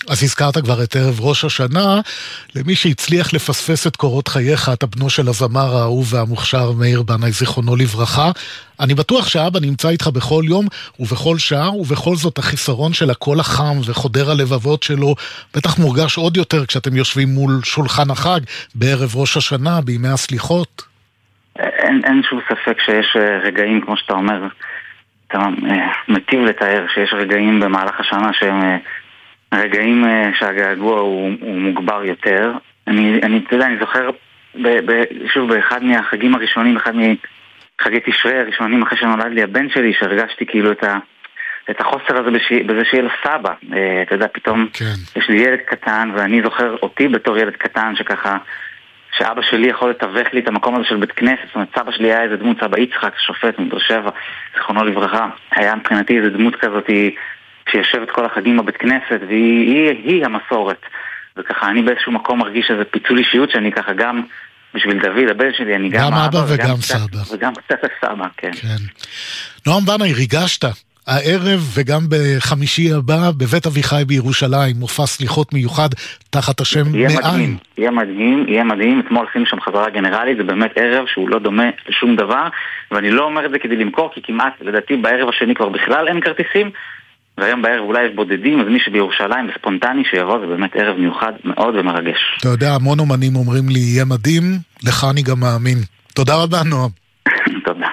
אז הזכרת כבר את ערב ראש השנה, למי שהצליח לפספס את קורות חייך, אתה בנו של הזמר האהוב והמוכשר מאיר בנאי, זיכרונו לברכה. אני בטוח שאבא נמצא איתך בכל יום ובכל שעה, ובכל זאת החיסרון של הקול החם וחודר הלבבות שלו בטח מורגש עוד יותר כשאתם יושבים מול שולחן החג בערב ראש השנה, בימי הסליחות. אין שום ספק שיש רגעים, כמו שאתה אומר, אתה מטיב לתאר שיש רגעים במהלך השנה שהם רגעים שהגעגוע הוא מוגבר יותר. אני זוכר שוב באחד מהחגים הראשונים, אחד מחגי תשרי הראשונים אחרי שנולד לי הבן שלי, שהרגשתי כאילו את החוסר הזה בזה שיהיה לו סבא. אתה יודע, פתאום יש לי ילד קטן, ואני זוכר אותי בתור ילד קטן שככה, שאבא שלי יכול לתווך לי את המקום הזה של בית כנסת. זאת אומרת, סבא שלי היה איזה דמות, סבא יצחק, שופט מבאר שבע, זיכרונו לברכה. היה מבחינתי איזה דמות כזאת שיושבת כל החגים בבית כנסת, והיא המסורת. וככה אני באיזשהו מקום מרגיש איזה פיצול אישיות, שאני ככה גם בשביל דוד, הבן שלי, אני גם אבא וגם סבא. וגם קצת סבא, כן. נועם בנאי, ריגשת הערב וגם בחמישי הבא בבית אביחי בירושלים, מופע סליחות מיוחד תחת השם מאין. יהיה מדהים. אתמול עשינו שם חזרה גנרלית, זה באמת ערב שהוא לא דומה לשום דבר, ואני לא אומר את זה כדי למכור, כי כמעט, לדעתי, בערב השני כבר בכלל אין כרטיסים, והיום בערב אולי יש בודדים, אז מי שבירושלים בספונטני שיבוא, זה באמת ערב מיוחד מאוד ומרגש. אתה יודע, המון אומנים אומרים לי, יהיה מדהים, לך אני גם מאמין. תודה רבה, נועם. תודה.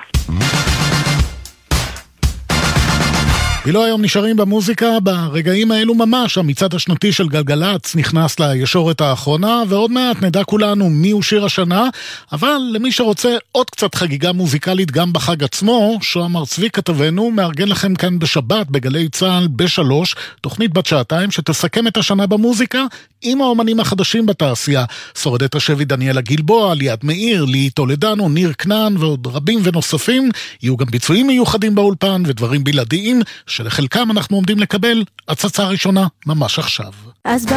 ואילו היום נשארים במוזיקה, ברגעים האלו ממש, המצעד השנתי של גלגלץ נכנס לישורת האחרונה, ועוד מעט נדע כולנו מי הוא שיר השנה, אבל למי שרוצה עוד קצת חגיגה מוזיקלית גם בחג עצמו, שוהם הר צבי כתבנו מארגן לכם כאן בשבת בגלי צהל ב3, תוכנית בת שעתיים שתסכם את השנה במוזיקה עם האומנים החדשים בתעשייה, שורדת השבי דניאלה גלבוע, ליעד מאיר, לי טולדנו, ניר כנען ועוד רבים ונוספים. יהיו גם ביצועים מיוחדים באולפן ודברים בלעדיים שלחלקם אנחנו עומדים לקבל הצצה ראשונה ממש עכשיו.